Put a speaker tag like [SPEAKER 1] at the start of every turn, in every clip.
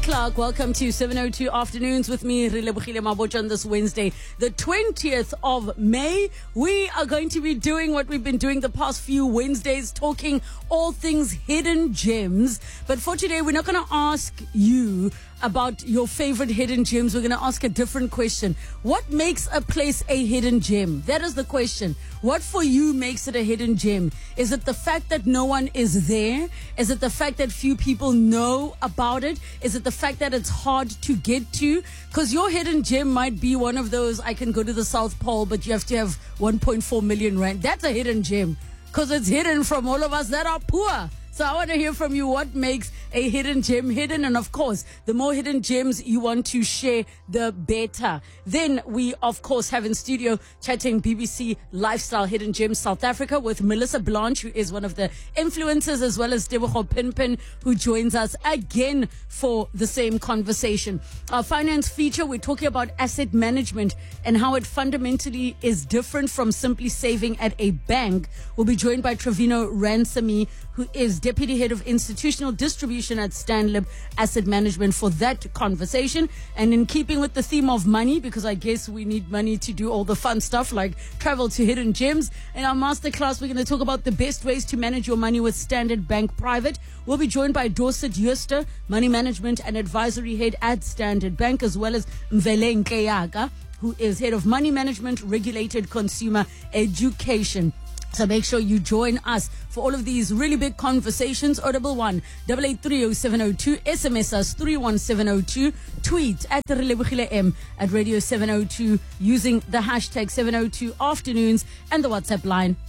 [SPEAKER 1] Clark. Welcome to 702 Afternoons with me, Relebogile Mabotja, on this Wednesday, the 20th of May. We are going to be doing what we've been doing the past few Wednesdays, talking all things hidden gems. But for today, we're not going to ask you about your favorite hidden gems. We're going to ask a different question. What makes a place a hidden gem? That is the question. What for you makes it a hidden gem? Is it the fact that no one is there? Is it the fact that few people know about it? Is it the fact that it's hard to get to? Because your hidden gem might be one of those, I can go to the South Pole, but you have to have 1.4 million rand. That's a hidden gem because it's hidden from all of us that are poor. So I want to hear from you what makes a hidden gem hidden. And of course, the more hidden gems you want to share, the better. Then we, of course, have in studio chatting BBC Lifestyle Hidden Gems South Africa with Melissa Blanche, who is one of the influencers, as well as Tebogo Pinpin, who joins us again for the same conversation. Our finance feature, we're talking about asset management and how it fundamentally is different from simply saving at a bank. We'll be joined by Trevino Ransome, who is Deputy Head of Institutional Distribution at Stanlib Asset Management, for that conversation. And in keeping with the theme of money, because I guess we need money to do all the fun stuff like travel to hidden gems, in our masterclass, we're going to talk about the best ways to manage your money with Standard Bank Private. We'll be joined by Dorset Yuster, Money Management and Advisory Head at Standard Bank, as well as Mvele Nkeyaga, who is Head of Money Management, Regulated Consumer Education. So make sure you join us for all of these really big conversations. Audible 1-883-0702, SMS us 31702, tweet at Relebogile M at Radio 702 using the hashtag 702 Afternoons, and the WhatsApp line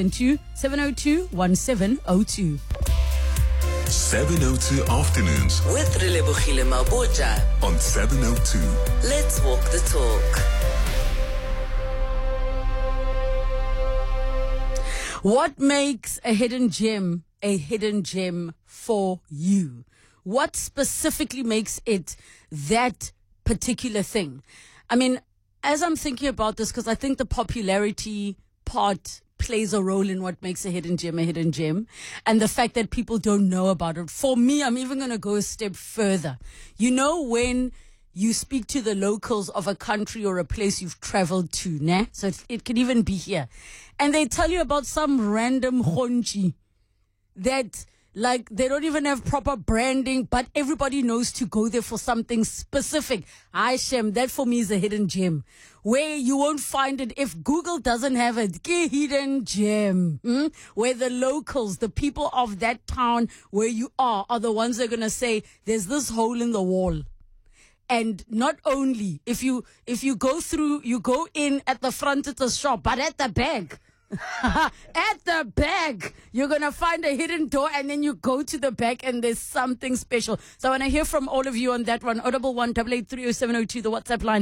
[SPEAKER 1] 072-702-1702.
[SPEAKER 2] 702 Afternoons
[SPEAKER 3] with Relebogile Mabotja
[SPEAKER 2] on 702.
[SPEAKER 3] Let's walk the talk.
[SPEAKER 1] What makes a hidden gem for you? What specifically makes it that particular thing? I mean, as I'm thinking about this, because I think the popularity part plays a role in what makes a hidden gem, and the fact that people don't know about it. For me, I'm even going to go a step further. You know, when you speak to the locals of a country or a place you've traveled to, nah? So it can even be here. And they tell you about some random honchi that, like, they don't even have proper branding, but everybody knows to go there for something specific. Shem, that for me is a hidden gem, where you won't find it if Google doesn't have a hidden gem, where the locals, the people of that town where you are the ones that are going to say, there's this hole in the wall. And not only, if you go through, you go in at the front of the shop, but at the back, at the back, you're going to find a hidden door, and then you go to the back and there's something special. So I want to hear from all of you on that one. Audible 1-883-0702, the WhatsApp line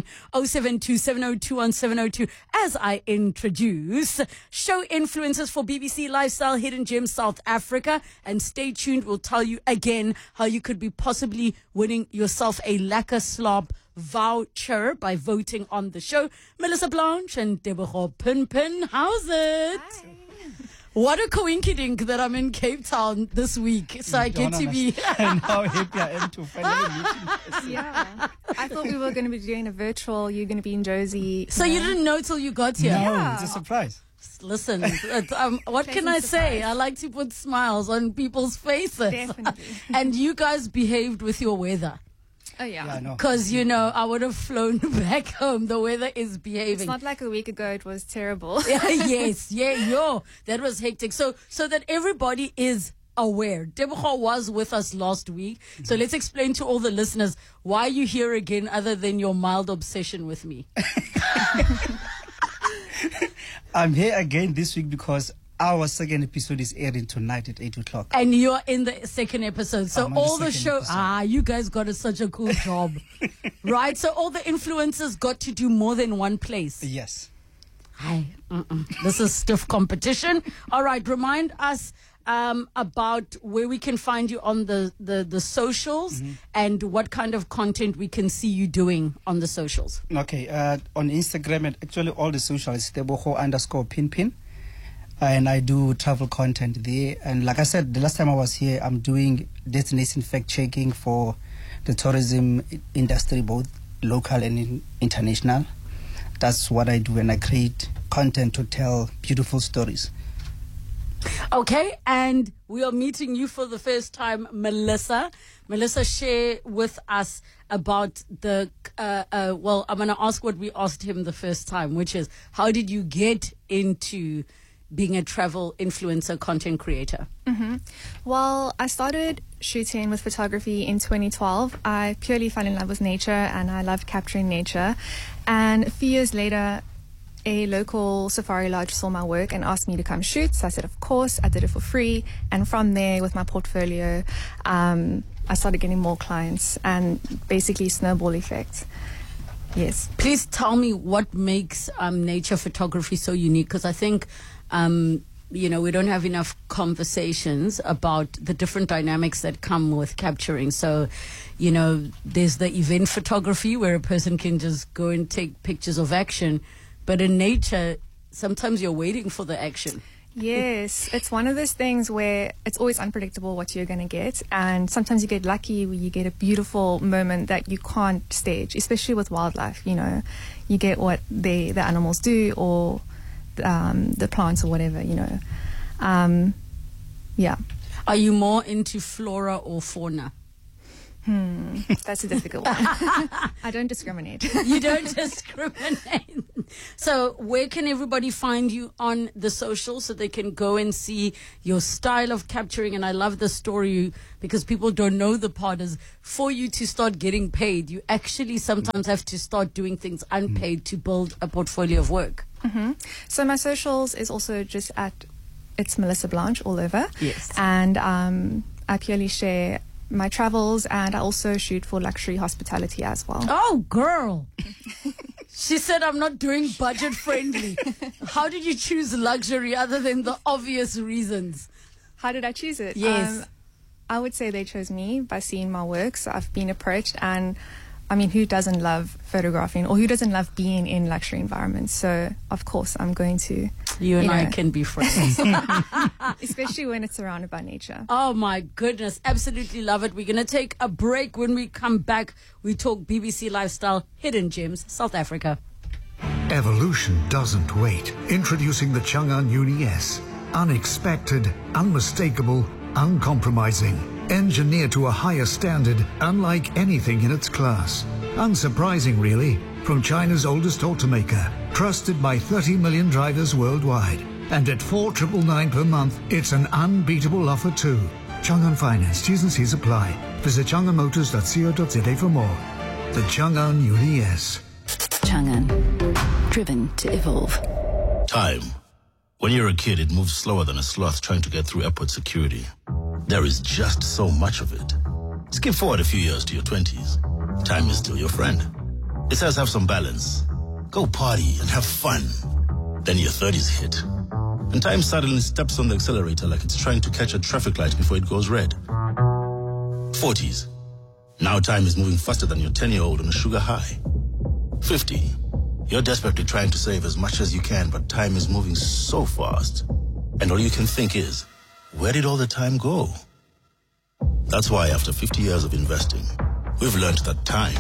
[SPEAKER 1] 072-702-1702. As I introduce show influencers for BBC Lifestyle Hidden Gems South Africa. And stay tuned, we'll tell you again how you could be possibly winning yourself a Lekker Slaap voucher by voting on the show. Melissa Blanche and Tebogo Pinpin, how's it?
[SPEAKER 4] Hi.
[SPEAKER 1] What a coincidence that I'm in Cape Town this week, so I get to be.
[SPEAKER 4] And how happy I am to finally meet you.
[SPEAKER 5] Yeah, I thought we were going to be doing a virtual. You're going to be in Josie.
[SPEAKER 1] So you didn't know till you got here?
[SPEAKER 4] No, it's a surprise.
[SPEAKER 1] Listen, what can I say? I like to put smiles on people's faces.
[SPEAKER 5] Definitely.
[SPEAKER 1] And you guys behaved with your weather.
[SPEAKER 5] Oh yeah.
[SPEAKER 4] Yeah, I know.
[SPEAKER 1] Because, you know, I would have flown back home. The weather is behaving.
[SPEAKER 5] It's not like a week ago it was terrible.
[SPEAKER 1] Yes, that was hectic. So that everybody is aware. Tebogo was with us last week. So let's explain to all the listeners why you're here again, other than your mild obsession with me.
[SPEAKER 4] I'm here again this week because our second episode is airing tonight at 8 o'clock.
[SPEAKER 1] And you're in the second episode. So
[SPEAKER 4] I'm on
[SPEAKER 1] all
[SPEAKER 4] the
[SPEAKER 1] the
[SPEAKER 4] second
[SPEAKER 1] show,
[SPEAKER 4] episode.
[SPEAKER 1] you guys got such a cool job. Right? So all the influencers got to do more than one place.
[SPEAKER 4] Yes.
[SPEAKER 1] Hi. This is stiff competition. All right. Remind us about where we can find you on the socials, and what kind of content we can see you doing on the socials.
[SPEAKER 4] Okay. On Instagram and actually all the socials, Tebogo_Pinpin. And I do travel content there. And like I said, the last time I was here, I'm doing destination fact checking for the tourism industry, both local and international. That's what I do, and I create content to tell beautiful stories.
[SPEAKER 1] Okay, and we are meeting you for the first time, Melissa. Melissa, share with us about the, well, I'm going to ask what we asked him the first time, which is, how did you get into being a travel influencer content creator?
[SPEAKER 5] Well, I started shooting with photography in 2012. I purely fell in love with nature and I loved capturing nature. And a few years later, a local safari lodge saw my work and asked me to come shoot. So I said, of course. I did it for free. And from there, with my portfolio, I started getting more clients and basically snowball effect. Yes.
[SPEAKER 1] Please tell me what makes nature photography so unique, because I think, you know, we don't have enough conversations about the different dynamics that come with capturing. So, you know, there's the event photography where a person can just go and take pictures of action. But in nature, sometimes you're waiting for the action.
[SPEAKER 5] Yes, it's one of those things where it's always unpredictable what you're going to get. And sometimes you get lucky where you get a beautiful moment that you can't stage, especially with wildlife. You know, you get what the animals do, or the plants or whatever, you know. Yeah.
[SPEAKER 1] Are you more into flora or fauna?
[SPEAKER 5] That's a difficult one. I don't discriminate.
[SPEAKER 1] You don't discriminate. So where can everybody find you on the social so they can go and see your style of capturing? And I love the story, because people don't know the part is, for you to start getting paid, you actually sometimes have to start doing things unpaid to build a portfolio of work.
[SPEAKER 5] So my socials is also just it's Melissa Blanche all over.
[SPEAKER 1] Yes.
[SPEAKER 5] And I purely share my travels, and I also shoot for luxury hospitality as well.
[SPEAKER 1] Oh, girl. She said, I'm not doing budget friendly. How did you choose luxury other than the obvious reasons?
[SPEAKER 5] How did I choose it?
[SPEAKER 1] Yes.
[SPEAKER 5] I would say they chose me by seeing my work. So I've been approached, and I mean, who doesn't love photographing, or who doesn't love being in luxury environments? So of course I'm going to.
[SPEAKER 1] You and I can be friends.
[SPEAKER 5] Especially when it's surrounded by nature.
[SPEAKER 1] Oh my goodness, absolutely love it. We're going to take a break. When we come back, we talk BBC Lifestyle, Hidden Gems, South Africa.
[SPEAKER 6] Evolution doesn't wait. Introducing the Chang'an Uni S. Unexpected, unmistakable, uncompromising. Engineered to a higher standard, unlike anything in its class. Unsurprising, really, from China's oldest automaker. Trusted by 30 million drivers worldwide. And at 4,999 per month, it's an unbeatable offer too. Chang'an Finance, T's and C's apply. Visit chang'anmotors.co.za for more. The Chang'an Uni S.
[SPEAKER 7] Chang'an, driven to evolve.
[SPEAKER 8] Time. When you're a kid, it moves slower than a sloth trying to get through airport security. There is just so much of it. Skip forward a few years to your 20s. Time is still your friend. It says have some balance. Go party and have fun. Then your 30s hit. And time suddenly steps on the accelerator like it's trying to catch a traffic light before it goes red. 40s. Now time is moving faster than your 10-year-old on a sugar high. 50. You're desperately trying to save as much as you can, but time is moving so fast. And all you can think is, where did all the time go? That's why after 50 years of investing, we've learned that time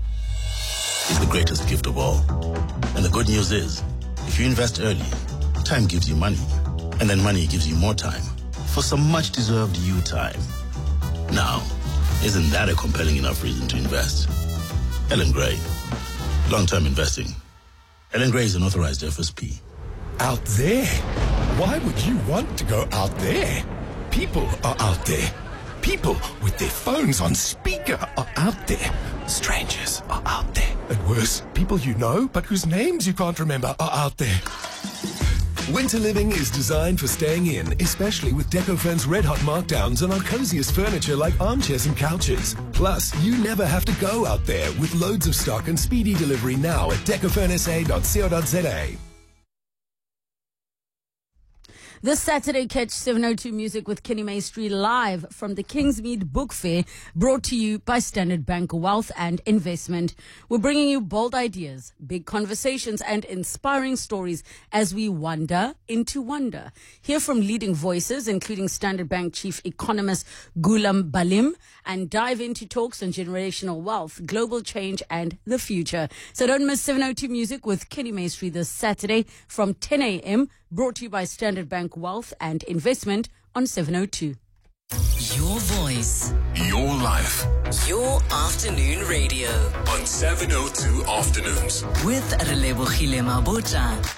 [SPEAKER 8] is the greatest gift of all. And the good news is, if you invest early, time gives you money. And then money gives you more time for some much-deserved you time. Now, isn't that a compelling enough reason to invest? Ellen Gray. Long-term investing. Ellen Gray is an authorized FSP.
[SPEAKER 9] Out there? Why would you want to go out there? People are out there. People with their phones on speaker are out there. Strangers are out there. And worse, people you know but whose names you can't remember are out there. Winter living is designed for staying in, especially with Decofurn's red-hot markdowns on our coziest furniture like armchairs and couches. Plus, you never have to go out there with loads of stock and speedy delivery now at decofurnsa.co.za.
[SPEAKER 1] This Saturday, catch 702 Music with Kenny Maestri live from the Kingsmead Book Fair, brought to you by Standard Bank Wealth and Investment. We're bringing you bold ideas, big conversations, and inspiring stories as we wander into wonder. Hear from leading voices, including Standard Bank Chief Economist Gulam Balim, and dive into talks on generational wealth, global change, and the future. So don't miss 702 Music with Kenny Maestri this Saturday from 10 a.m., brought to you by Standard Bank Wealth and Investment on 702.
[SPEAKER 3] Your voice.
[SPEAKER 2] Your life.
[SPEAKER 3] Your afternoon radio.
[SPEAKER 2] On 702 Afternoons.
[SPEAKER 3] With Relebogile Mabotja.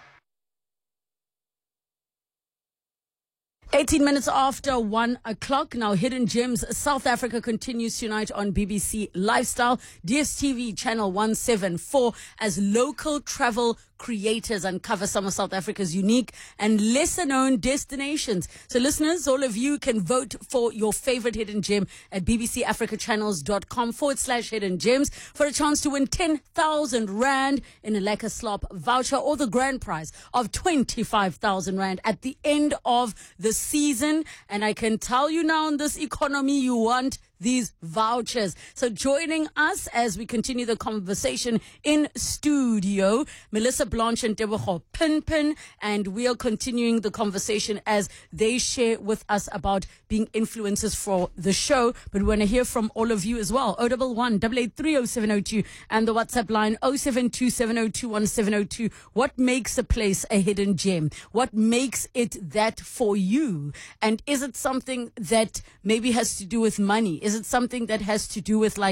[SPEAKER 1] 18 minutes after 1 o'clock. Now, Hidden Gems South Africa continues tonight on BBC Lifestyle, DSTV channel 174, as local travel creators uncover some of South Africa's unique and lesser known destinations. So listeners, all of you can vote for your favorite hidden gem at bbcafricachannels.com/hidden gems for a chance to win 10,000 Rand in a Lekker Slop voucher, or the grand prize of 25,000 Rand at the end of the season. And I can tell you now, in this economy, you want these vouchers. So joining us as we continue the conversation in studio, Melissa Blanche and Tebogo Pinpin, and we are continuing the conversation as they share with us about being influencers for the show. But we want to hear from all of you as well. 011-883-0702 and the WhatsApp line 072-702-1702. What makes a place a hidden gem? What makes it that for you? And is it something that maybe has to do with money? Is it something that has to do with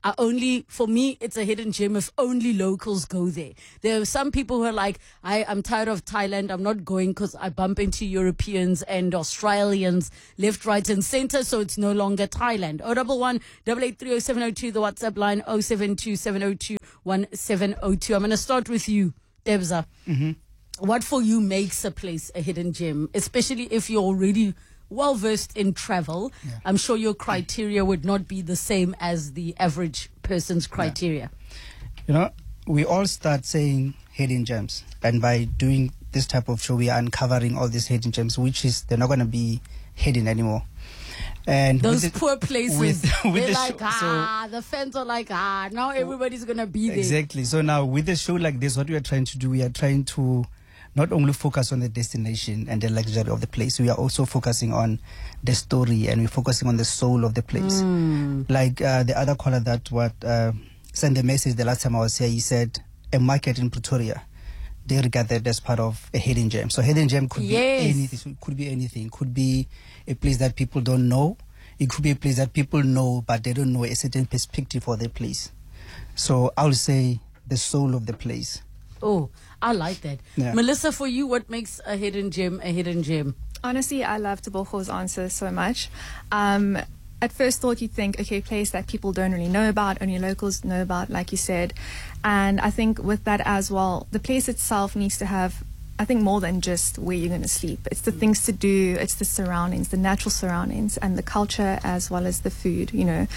[SPEAKER 1] for me, it's a hidden gem if only locals go there? There are some people who are like, I'm tired of Thailand. I'm not going because I bump into Europeans and Australians left, right, and center. So it's no longer Thailand. 011-883-0702, the WhatsApp line 072-702-1702. I'm going to start with you, Debza.
[SPEAKER 4] Mm-hmm.
[SPEAKER 1] What for you makes a place a hidden gem, especially if you're already well versed in travel? Yeah. I'm sure your criteria would not be the same as the average person's criteria.
[SPEAKER 4] Yeah. You know, we all start saying hidden gems, and by doing this type of show, we are uncovering all these hidden gems, which is they're not going to be hidden anymore. And
[SPEAKER 1] those poor places, they're like,
[SPEAKER 4] so,
[SPEAKER 1] the fans are like, now everybody's going to be there.
[SPEAKER 4] Exactly. So now with a show like this, what we are trying to do, we are trying to not only focus on the destination and the luxury of the place, we are also focusing on the story, and we're focusing on the soul of the place. Like the other caller that sent a message the last time I was here, he said a market in Pretoria, they regard that as part of a hidden gem. So hidden gem could be anything. Could be anything. Could be a place that people don't know. It could be a place that people know, but they don't know a certain perspective for the place. So I would say the soul of the place.
[SPEAKER 1] Oh, I like that. Yeah. Melissa, for you, what makes a hidden gem a hidden gem?
[SPEAKER 5] Honestly, I love Tebogo's answer so much. At first thought, you'd think, okay, place that people don't really know about, only locals know about, like you said. And I think with that as well, the place itself needs to have, I think, more than just where you're going to sleep. It's the things to do, it's the surroundings, the natural surroundings, and the culture as well as the food, you know.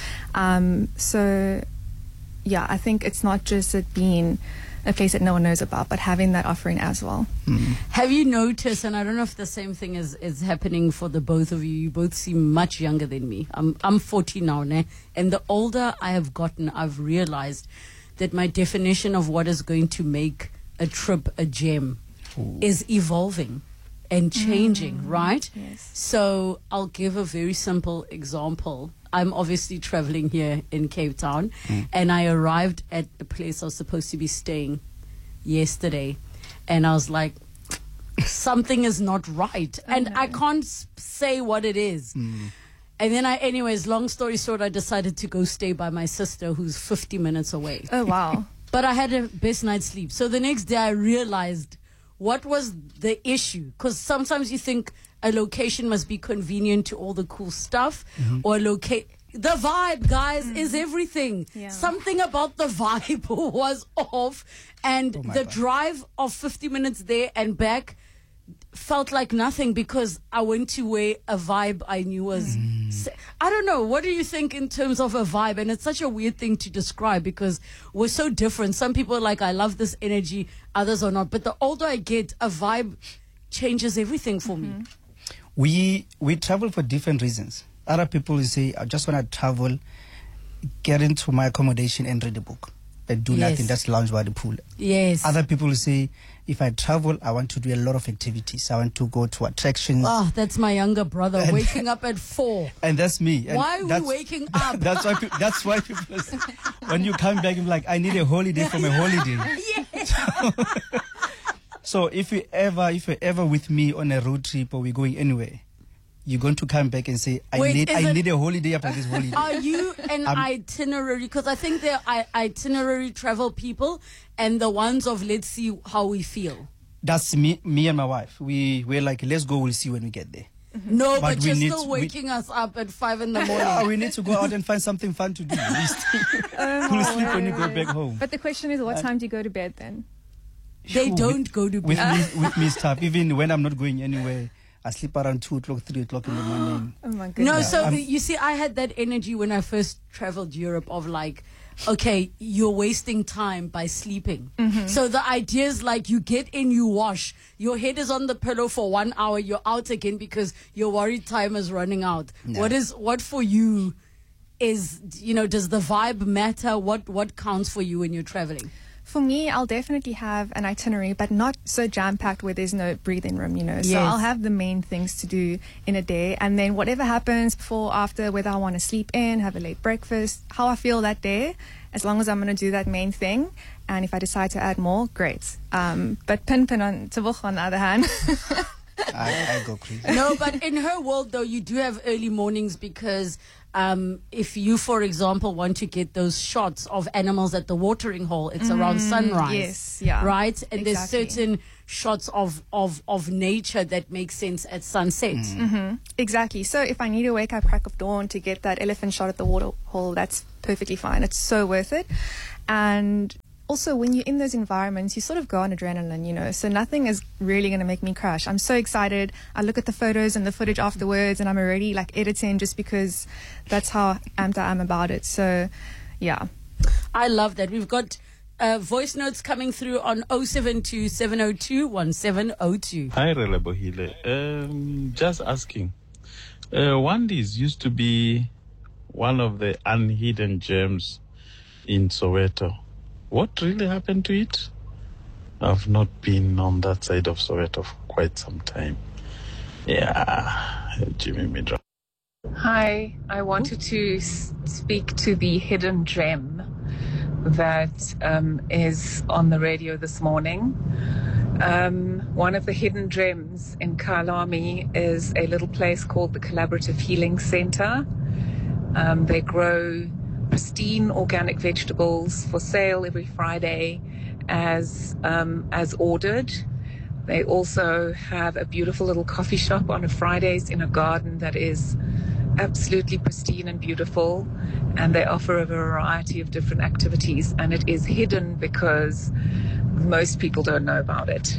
[SPEAKER 5] So, yeah, I think it's not just it being a place that no one knows about, but having that offering as well.
[SPEAKER 1] Have you noticed, and I don't know if the same thing is happening for the both of you, you both seem much younger than me. I'm 40 now, and the older I have gotten, I've realized that my definition of what is going to make a trip a gem is evolving and changing, right?
[SPEAKER 5] Yes.
[SPEAKER 1] So I'll give a very simple example. I'm obviously traveling here in Cape Town, and I arrived at the place I was supposed to be staying yesterday, and I was like, something is not right, and I can't say what it is. And then anyways, long story short, I decided to go stay by my sister, who's 50 minutes away.
[SPEAKER 5] Oh, wow.
[SPEAKER 1] But I had a best night's sleep. So the next day I realized what was the issue, because sometimes you think a location must be convenient to all the cool stuff, or the vibe, guys, is everything.
[SPEAKER 5] Yeah.
[SPEAKER 1] Something about the vibe was off, and the drive of 50 minutes there and back felt like nothing, because I went to where a vibe I knew was I don't know, what do you think in terms of a vibe? And it's such a weird thing to describe because we're so different. Some people are like, I love this energy, others are not. But the older I get, a vibe changes everything for me.
[SPEAKER 4] We travel for different reasons. Other people say, I just want to travel, get into my accommodation and read a book. And do nothing, just lounge by the pool.
[SPEAKER 1] Yes.
[SPEAKER 4] Other people say, if I travel, I want to do a lot of activities. I want to go to attractions.
[SPEAKER 1] Oh, that's my younger brother, waking up at 4.
[SPEAKER 4] And that's me. And
[SPEAKER 1] why are we waking up?
[SPEAKER 4] That's why people say, when you come back, you're like, I need a holiday from a holiday.
[SPEAKER 1] Yes.
[SPEAKER 4] So if you're ever with me on a road trip or we're going anywhere, you're going to come back and say, I need a holiday after this holiday.
[SPEAKER 1] Are you an itinerary? Because I think there are itinerary travel people and the ones of let's see how we feel.
[SPEAKER 4] That's me and my wife. We're like, let's go, we'll see when we get there.
[SPEAKER 1] No, but you're still waking us up at 5 a.m.
[SPEAKER 4] Yeah, we need to go out and find something fun to do. We'll sleep when you go back home.
[SPEAKER 5] But the question is, what time do you go to bed then?
[SPEAKER 1] They don't go to bed.
[SPEAKER 4] With me stuff. Even when I'm not going anywhere, I sleep around 2 o'clock, 3 o'clock in the morning.
[SPEAKER 5] Oh my goodness.
[SPEAKER 1] No, so you see, I had that energy when I first traveled Europe of like, okay, you're wasting time by sleeping. So the idea is like you get in, you wash, your head is on the pillow for 1 hour, you're out again because you're worried time is running out.
[SPEAKER 4] Yeah.
[SPEAKER 1] What for you is, does the vibe matter? What counts for you when you're traveling?
[SPEAKER 5] For me, I'll definitely have an itinerary, but not so jam-packed where there's no breathing room, So
[SPEAKER 1] Yes.
[SPEAKER 5] I'll have the main things to do in a day. And then whatever happens before, after, whether I want to sleep in, have a late breakfast, how I feel that day, as long as I'm going to do that main thing. And if I decide to add more, great. But Pin on Tavoch, on the other hand.
[SPEAKER 4] I go crazy.
[SPEAKER 1] No, but in her world, though, you do have early mornings because if you, for example, want to get those shots of animals at the watering hole, it's around sunrise.
[SPEAKER 5] Yes, yeah.
[SPEAKER 1] Right? And
[SPEAKER 5] Exactly.
[SPEAKER 1] there's certain shots of nature that make sense at sunset.
[SPEAKER 5] Exactly. So if I need to wake up crack of dawn to get that elephant shot at the water hole, that's perfectly fine. It's so worth it. And also, when you're in those environments, you sort of go on adrenaline, so nothing is really going to make me crash. I'm so excited. I look at the photos and the footage afterwards, and I'm already like editing just because that's how amped I am about it. So, yeah.
[SPEAKER 1] I love that. We've got voice notes coming through on 072 702 1702.
[SPEAKER 10] Hi, Relebohile. Just asking. Wandis used to be one of the unhidden gems in Soweto. What really happened to it? I've not been on that side of Soweto for quite some time. Yeah, Jimmy Midra.
[SPEAKER 11] Hi, I wanted to speak to the hidden gem that is on the radio this morning. One of the hidden gems in Kyalami is a little place called the Collaborative Healing Center. They grow pristine organic vegetables for sale every Friday as ordered. They also have a beautiful little coffee shop on a Fridays in a garden that is absolutely pristine and beautiful, and they offer a variety of different activities, and it is hidden because most people don't know about it.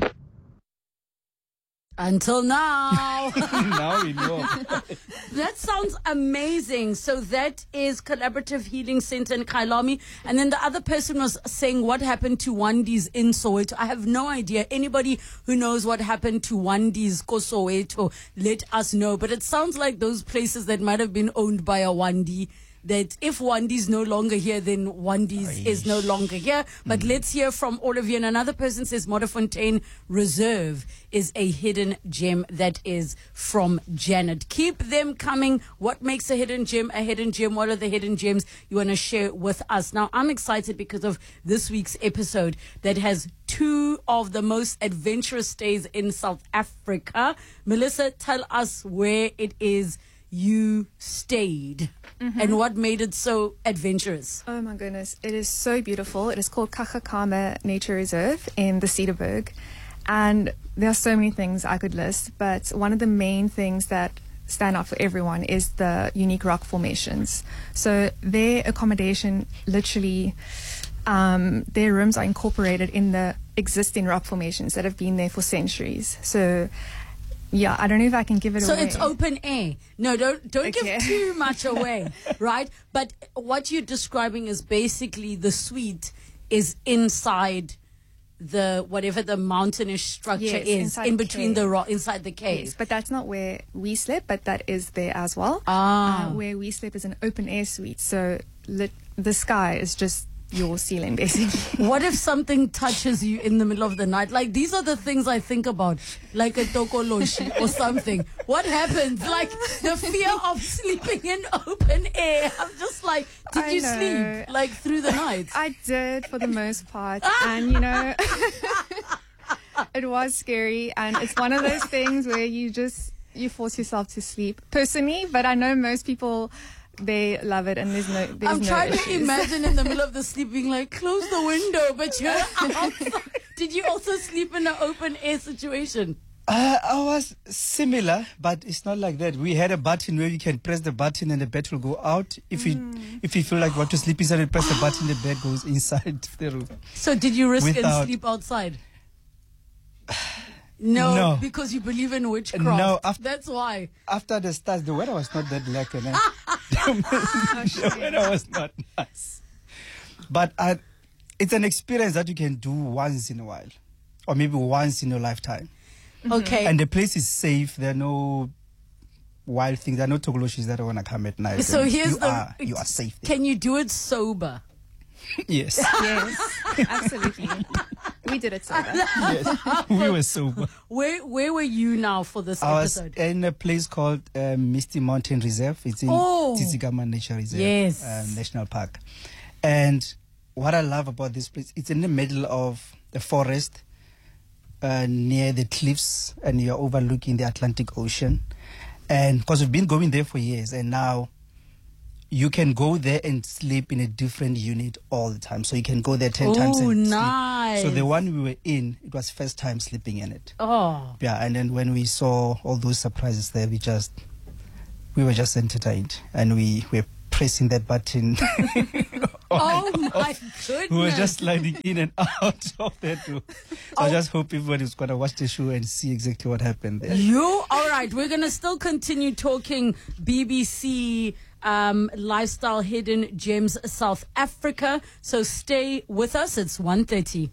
[SPEAKER 1] Until now.
[SPEAKER 4] Now we know.
[SPEAKER 1] That sounds amazing. So that is Collaborative Healing Center in Kyalami. And then the other person was saying what happened to Wandi's in Soweto. I have no idea. Anybody who knows what happened to Wandi's ko Soweto, let us know. But it sounds like those places that might have been owned by a Wandi, that if Wandi's no longer here, then Wandi's is no longer here. But let's hear from all of you. And another person says Modderfontein Reserve is a hidden gem. That is from Janet. Keep them coming. What makes a hidden gem a hidden gem? What are the hidden gems you want to share with us? Now, I'm excited because of this week's episode that has two of the most adventurous stays in South Africa. Melissa, tell us where it is you stayed and what made it so adventurous.
[SPEAKER 5] Oh my goodness, it is so beautiful. It is called Kachakama Nature Reserve in the Cedarburg, and there are so many things I could list, but one of the main things that stand out for everyone is the unique rock formations. So their accommodation, literally their rooms are incorporated in the existing rock formations that have been there for centuries. So yeah, I don't know if I can give it away.
[SPEAKER 1] So it's open air. No, don't give too much away, right? But what you're describing is basically the suite is inside whatever the mountainous structure
[SPEAKER 5] Yes,
[SPEAKER 1] is
[SPEAKER 5] inside
[SPEAKER 1] in
[SPEAKER 5] a
[SPEAKER 1] between
[SPEAKER 5] cave.
[SPEAKER 1] the rock inside the cave.
[SPEAKER 5] Yes, but that's not where we slept, but that is there as well. Where we slept is an open air suite, so the sky is just your ceiling, basically.
[SPEAKER 1] What if something touches you in the middle of the night? Like, these are the things I think about, like a tokoloshi or something. What happens? Like, the fear of sleeping in open air. I'm just like, did you sleep, like, through the night?
[SPEAKER 5] I did, for the most part. And, it was scary. And it's one of those things where you force yourself to sleep. Personally, but I know most people, they love it, and I'm
[SPEAKER 1] trying
[SPEAKER 5] no
[SPEAKER 1] to imagine in the middle of the sleep being like, close the window, but you're outside. Did you also sleep in an open air situation?
[SPEAKER 4] I was similar, but it's not like that. We had a button where you can press the button and the bed will go out. If you feel like want to sleep inside, you press the button, the bed goes inside the room.
[SPEAKER 1] So did you risk and sleep outside? No, because you believe in witchcraft. No, that's why.
[SPEAKER 4] After the stars, the weather was not that lekker. The weather was not nice. But it's an experience that you can do once in a while, or maybe once in your lifetime.
[SPEAKER 1] Okay.
[SPEAKER 4] And the place is safe. There are no wild things. There are no togoloshis that want to come at night.
[SPEAKER 1] So
[SPEAKER 4] you are safe there.
[SPEAKER 1] Can you do it sober?
[SPEAKER 4] Yes.
[SPEAKER 5] Yes, absolutely. We did it sober.
[SPEAKER 4] Yes, we were sober.
[SPEAKER 1] Where were you now for this episode?
[SPEAKER 4] I was in a place called Misty Mountain Reserve. It's in Tsitsikamma Nature Reserve, National Park. And what I love about this place, it's in the middle of the forest, near the cliffs, and you're overlooking the Atlantic Ocean. And because we've been going there for years, and now you can go there and sleep in a different unit all the time. So you can go there 10 times and
[SPEAKER 1] nice.
[SPEAKER 4] sleep. So the one we were in, it was first time sleeping in it.
[SPEAKER 1] Oh.
[SPEAKER 4] Yeah, and then when we saw all those surprises there, we were just entertained. And we were pressing that button.
[SPEAKER 1] Oh my goodness.
[SPEAKER 4] We were just sliding in and out of that room. So I just hope everybody's going to watch the show and see exactly what happened there.
[SPEAKER 1] All right, we're going to still continue talking BBC lifestyle hidden gems South Africa. So stay with us. It's 1:30.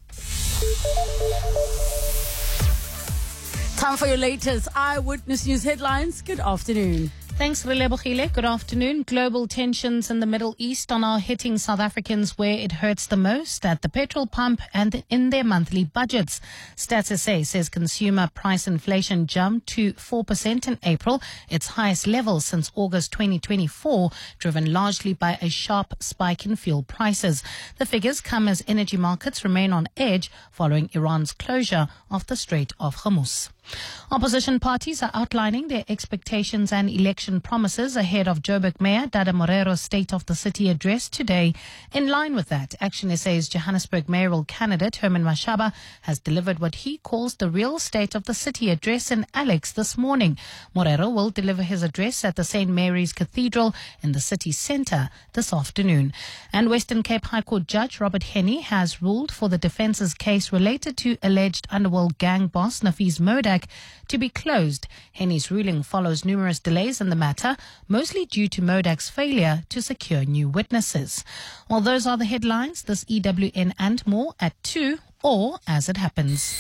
[SPEAKER 1] Time for your latest Eyewitness News headlines. Good afternoon.
[SPEAKER 12] Thanks, Relebohile. Good afternoon. Global tensions in the Middle East are now hitting South Africans where it hurts the most, at the petrol pump and in their monthly budgets. Stats SA says consumer price inflation jumped to 4% in April, its highest level since August 2024, driven largely by a sharp spike in fuel prices. The figures come as energy markets remain on edge following Iran's closure of the Strait of Hormuz. Opposition parties are outlining their expectations and election promises ahead of Joburg Mayor Dada Morero's State of the City address today. In line with that, Action SA's Johannesburg mayoral candidate Herman Mashaba has delivered what he calls the real State of the City address in Alex this morning. Morero will deliver his address at the St. Mary's Cathedral in the city centre this afternoon. And Western Cape High Court Judge Robert Henney has ruled for the defence's case related to alleged underworld gang boss Nafees Modak to be closed. Henney's ruling follows numerous delays in the matter, mostly due to Modak's failure to secure new witnesses. Well, those are the headlines. This EWN and more at 2, or as it happens.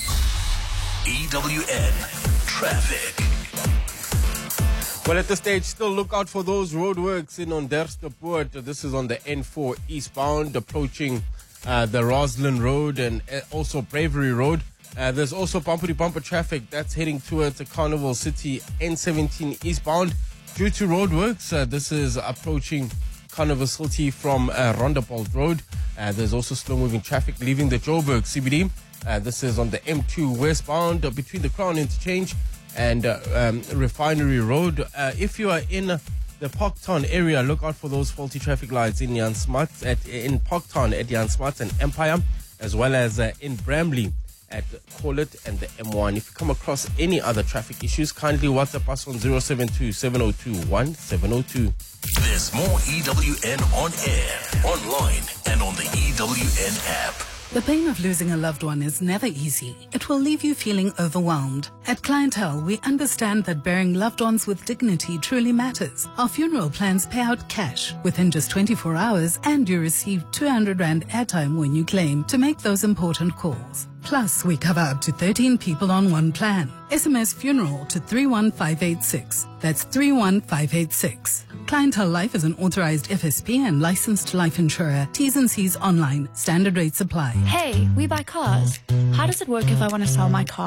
[SPEAKER 2] EWN Traffic.
[SPEAKER 13] Well, at this stage, still look out for those roadworks in Onderstepoort. This is on the N4 eastbound, approaching the Roslyn Road and also Bravery Road. There's also bumper-to-bumper traffic that's heading towards the Carnival City N17 eastbound due to roadworks. This is approaching Carnival City from Rondebolt Road. There's also slow-moving traffic leaving the Joburg CBD. This is on the M2 westbound between the Crown Interchange and Refinery Road. If you are in the Parktown area, look out for those faulty traffic lights in Jan Smuts in Parktown at Jan Smuts and Empire, as well as in Bramley at Corlett and the M1. If you come across any other traffic issues, kindly WhatsApp us on 072-702-1702.
[SPEAKER 2] There's more EWN on air, online, and on the EWN app.
[SPEAKER 14] The pain of losing a loved one is never easy. It will leave you feeling overwhelmed. At Clientele, we understand that burying loved ones with dignity truly matters. Our funeral plans pay out cash within just 24 hours, and you receive 200 Rand airtime when you claim to make those important calls. Plus, we cover up to 13 people on one plan. SMS funeral to 31586. That's 31586. Clientele Life is an authorized FSP and licensed life insurer. T's and C's online. Standard rates apply.
[SPEAKER 15] Hey, we buy cars. How does it work if I want to sell my car?